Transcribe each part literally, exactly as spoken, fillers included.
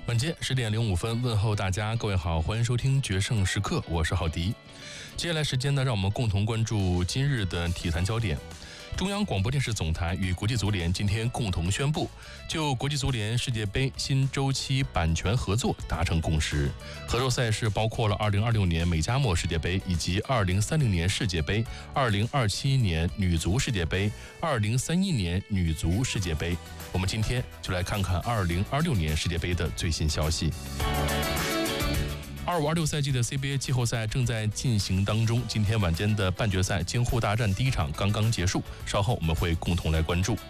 晚间十点零五分，问候大家，各位好，欢迎收听决胜时刻，我是浩迪。接下来时间呢，让我们共同关注今日的体坛焦点。中央广播电视总台与国际足联今天共同宣布，就国际足联世界杯新周期版权合作达成共识。合作赛事包括了二零二六年美加墨世界杯，以及二零三零年世界杯、二零二七年女足世界杯、二零三一年女足世界杯。我们今天就来看看二零二六年世界杯的最新消息。二五二六赛季的 C B A 季后赛正在进行当中，今天晚间的半决赛京沪大战第一场刚刚结束，稍后我们会共同来关注。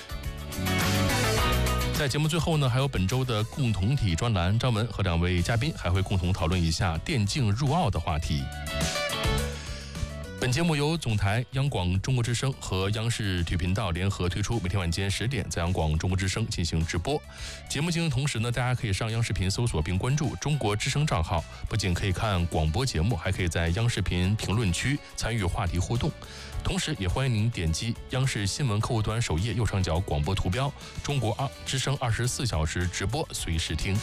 在节目最后呢，还有本周的共同体专栏，张文和两位嘉宾还会共同讨论一下电竞入奥的话题。本节目由总台、央广中国之声和央视体育频道联合推出，每天晚间十点在央广中国之声进行直播。节目进行同时呢，大家可以上央视频搜索并关注中国之声账号，不仅可以看广播节目，还可以在央视频评论区参与话题互动。同时也欢迎您点击央视新闻客户端首页右上角广播图标，中国之声二十四小时直播随时听。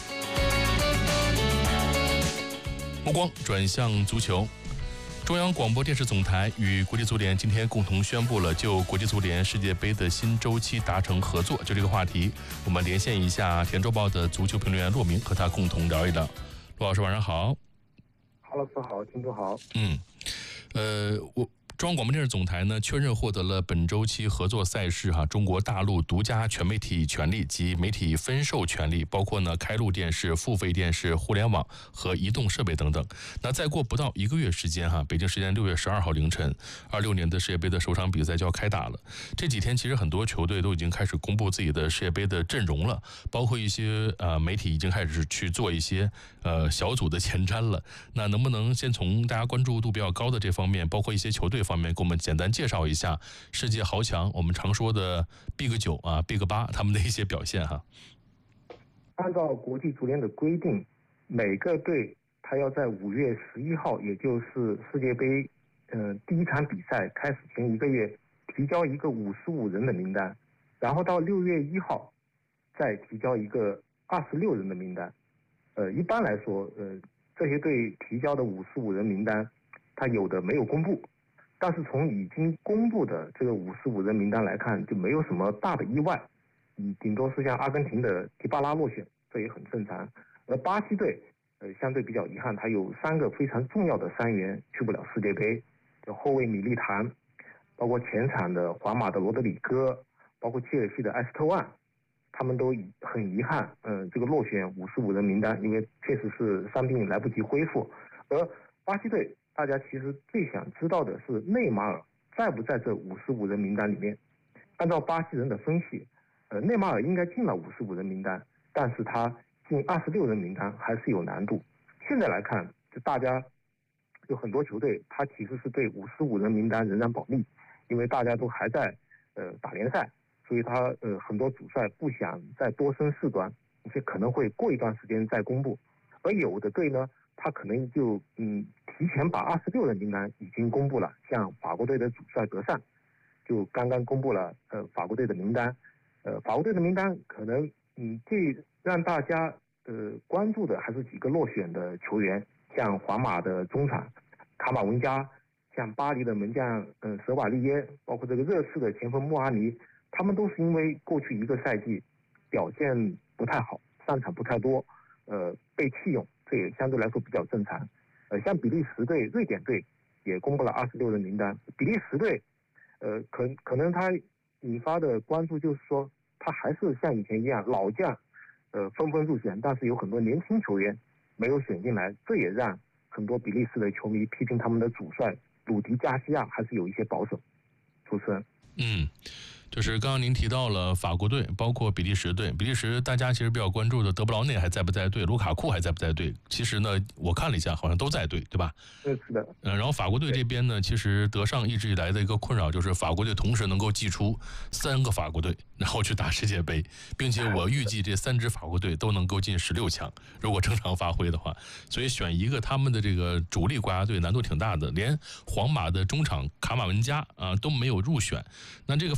目光转向足球。中央广播电视总台与国际足联今天共同宣布了就国际足联世界杯的新周期达成合作。就这个话题，我们连线一下甜周报的足球评论员骆明，和他共同聊一聊。骆老师晚上好。 郝老师好，听众好。 嗯，呃，我。中央广播电视总台呢确认获得了本周期合作赛事哈中国大陆独家全媒体权利及媒体分授权利，包括呢开路电视、付费电视、互联网和移动设备等等。那再过不到一个月时间哈，北京时间六月十二号凌晨，二六年的世界杯的首场比赛就要开打了。这几天其实很多球队都已经开始公布自己的世界杯的阵容了，包括一些呃媒体已经开始去做一些呃小组的前瞻了。那能不能先从大家关注度比较高的这方面，包括一些球队方面，给我们简单介绍一下世界豪强，我们常说的 Big 九啊 Big 八他们的一些表现哈。 按照国际足联的规定，每个队他要在五月十一号，也就是世界杯呃第一场比赛开始前一个月，提交一个五十五人的名单，然后到六月一号再提交一个二十六人的名单。呃，一般来说，呃，这些队提交的五十五人名单，他有的没有公布。但是从已经公布的这个五十五人名单来看，就没有什么大的意外，嗯，顶多是像阿根廷的迪巴拉落选，这也很正常。而巴西队，呃，相对比较遗憾，他有三个非常重要的伤员去不了世界杯，就后卫米利唐，包括前场的皇马的罗德里戈，包括切尔西的埃斯特万，他们都很遗憾，嗯、呃，这个落选五十五人名单，因为确实是伤病来不及恢复。而巴西队，大家其实最想知道的是内马尔在不在这五十五人名单里面。按照巴西人的分析，呃，内马尔应该进了五十五人名单，但是他进二十六人名单还是有难度。现在来看，就大家有很多球队，他其实是对五十五人名单仍然保密，因为大家都还在呃打联赛，所以他呃很多主帅不想再多生事端，而且可能会过一段时间再公布。而有的队呢，他可能就嗯提前把二十六人名单已经公布了，像法国队的主帅德尚就刚刚公布了呃法国队的名单，呃法国队的名单可能嗯最让大家呃关注的还是几个落选的球员，像皇马的中场卡马文加，像巴黎的门将嗯舍瓦利耶，包括这个热刺的前锋穆阿尼，他们都是因为过去一个赛季表现不太好，上场不太多，呃被弃用。这也相对来说比较正常，呃，像比利时队、瑞典队也公布了二十六人名单。比利时队，呃，可可能他引发的关注就是说，他还是像以前一样，老将，呃，纷纷入选，但是有很多年轻球员没有选进来，这也让很多比利时的球迷批评他们的主帅鲁迪加西亚还是有一些保守。主持人， 嗯。就是刚刚您提到了法国队，包括比利时队。比利时大家其实比较关注的德布劳内还在不在队，卢卡库还在不在队？其实呢，我看了一下，好像都在队，对吧？ 是的。 嗯，然后法国队这边呢，其实德尚一直以来的一个困扰就是法国队同时能够祭出三个法国队，然后去打世界杯，并且我预计这三支法国队都能够进十六强，如果正常发挥的话。所以选一个他们的这个主力国家队难度挺大的，连皇马的中场卡马文加啊都没有入选。那这个法国队名单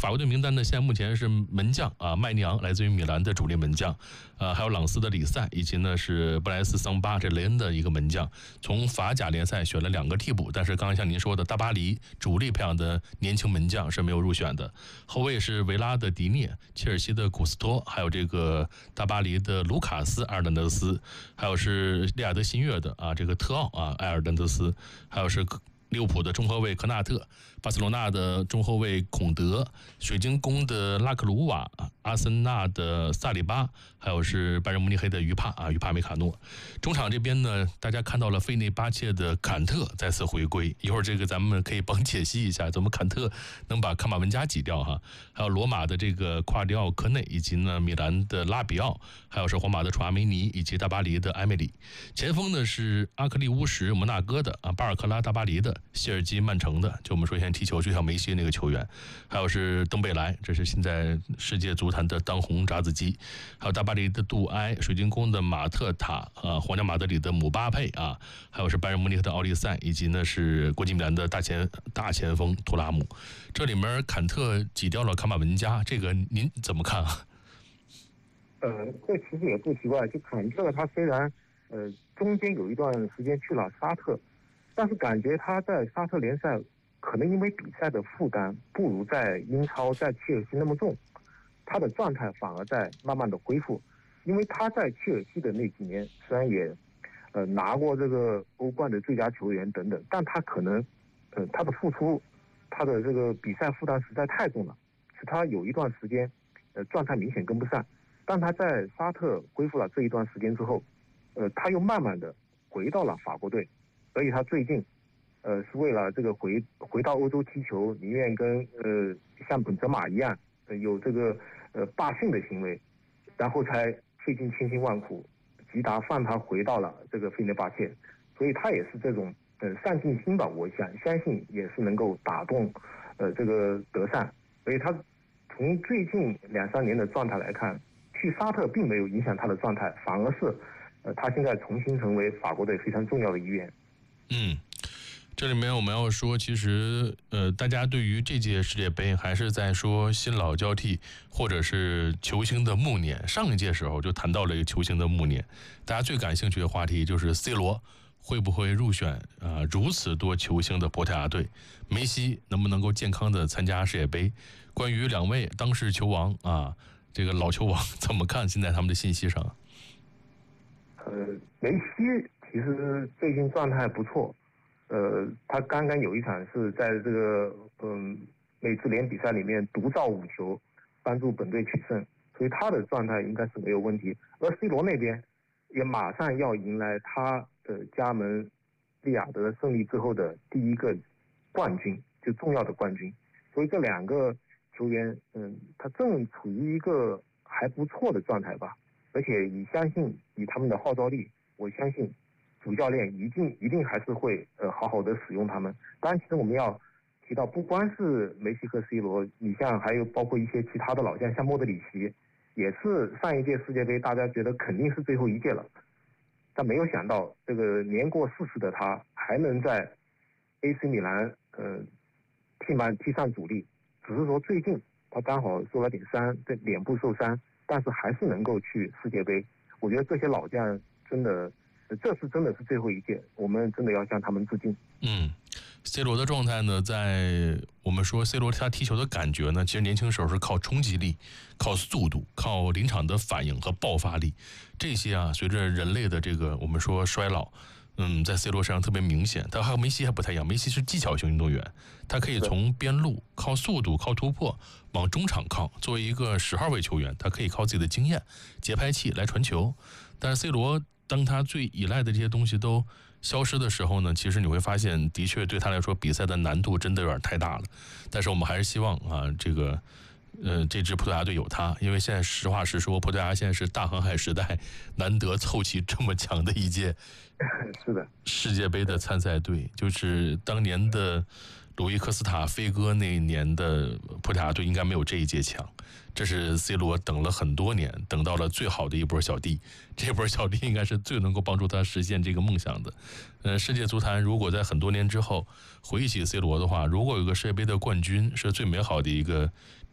单呢，现在目前是门将啊，麦尼昂来自于米兰的主力门将，呃，还有朗斯的里塞，以及呢是布莱斯桑巴这雷恩的一个门将。从法甲联赛选了两个替补，但是刚刚像您说的，大巴黎主力培养的年轻门将是没有入选的。后卫是维拉的迪涅，切尔西的古斯托，还有这个大巴黎的卢卡斯·埃尔南德斯，还有是利雅得新月的啊这个特奥啊埃尔南德斯，还有是利物浦的中后卫科纳特，巴塞罗那的中后卫孔德，水晶宫的拉克鲁瓦，阿森纳的萨里巴，还有是拜仁慕尼黑的于帕啊于帕梅卡诺。中场这边呢，大家看到了费内巴切的坎特再次回归，一会儿这个咱们可以帮解析一下，怎么坎特能把卡马文加挤掉哈？还有罗马的这个夸迪奥科内，以及呢米兰的拉比奥，还有是皇马的楚阿梅尼，以及大巴黎的埃梅里。前锋呢是阿克利乌什摩纳哥的啊，巴尔克拉大巴黎的，谢尔基曼城的，就我们说现在踢球就像梅西那个球员，还有是登贝莱，这是现在世界足坛的当红炸子鸡，还有大巴黎的杜埃，水晶宫的马特塔，啊，皇家马德里的姆巴佩啊，还有是拜仁慕尼黑的奥利塞，以及呢是国际米兰的大前大前锋图拉姆。这里面坎特挤掉了卡马文加，这个您怎么看啊？ 呃，这其实也不奇怪，就坎特他虽然呃中间有一段时间去了沙特，但是感觉他在沙特联赛可能因为比赛的负担不如在英超在切尔西那么重，他的状态反而在慢慢的恢复。因为他在切尔西的那几年虽然也呃拿过这个欧冠的最佳球员等等，但他可能呃他的付出，他的这个比赛负担实在太重了，使他有一段时间呃状态明显跟不上。当他在沙特恢复了这一段时间之后，呃他又慢慢的回到了法国队，所以他最近呃是为了这个回回到欧洲踢球，宁愿跟呃像本泽马一样、呃、有这个呃罢训的行为，然后才费尽千辛万苦，吉达放他回到了这个费内巴切，所以他也是这种呃上进心吧，我想相信也是能够打动呃这个德尚，所以他从最近两三年的状态来看，去沙特并没有影响他的状态，反而是呃他现在重新成为法国队非常重要的一员。 嗯。这里面我们要说，其实呃，大家对于这届世界杯还是在说新老交替，或者是球星的暮年。上一届时候就谈到了一个球星的暮年，大家最感兴趣的话题就是 C 罗会不会入选啊、呃、如此多球星的葡萄牙队，梅西能不能够健康的参加世界杯。关于两位当世球王啊，这个老球王怎么看？现在他们的信息上， 呃，梅西其实最近状态不错。呃，他刚刚有一场是在这个嗯美职联比赛里面独造五球，帮助本队取胜，所以他的状态应该是没有问题。而 C 罗那边也马上要迎来他的加盟利雅得胜利之后的第一个冠军，就重要的冠军。所以这两个球员，嗯，他正处于一个还不错的状态吧。而且以相信以他们的号召力，我相信主教练一定一定还是会呃好好的使用他们。当然，其实我们要提到，不光是梅西和 C 罗，你像还有包括一些其他的老将，像莫德里奇，也是上一届世界杯大家觉得肯定是最后一届了，但没有想到这个年过四十的他还能在 A C 米兰呃踢满踢上主力，只是说最近他刚好受了点伤，对脸部受伤，但是还是能够去世界杯。我觉得这些老将真的。这次真的是最后一届，我们真的要向他们致敬。 嗯 ，C 罗的状态呢，在我们说 C 罗他踢球的感觉呢，其实年轻时候是靠冲击力、靠速度、靠临场的反应和爆发力，这些啊，随着人类的这个我们说衰老，嗯，在 C 罗身上特别明显。他和梅西还不太一样，梅西是技巧型运动员，他可以从边路靠速度、靠突破往中场靠。作为一个十号位球员，他可以靠自己的经验、节拍器来传球，但是 C 罗。当他最依赖的这些东西都消失的时候呢，其实你会发现，的确对他来说，比赛的难度真的有点太大了。但是我们还是希望啊，这个呃，这支葡萄牙队有他，因为现在实话实说，葡萄牙现在是大航海时代难得凑齐这么强的一届， 是的， 世界杯的参赛队，就是当年的鲁伊科斯塔飞哥那一年的葡萄牙队应该没有这一届强。这是 C 罗等了很多年，等到了最好的一波小弟，这波小弟应该是最能够帮助他实现这个梦想的。呃，世界足坛如果在很多年之后回忆起 C 罗的话，如果有个世界杯的冠军，是最美好的一个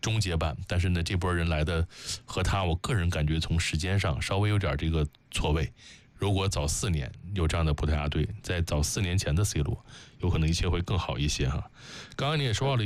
终结版，但是呢，这波人来的和他，我个人感觉从时间上稍微有点这个错位。如果早四年有这样的葡萄牙队，在早四年前的 C 罗，有可能一切会更好一些哈。刚刚你也说到了。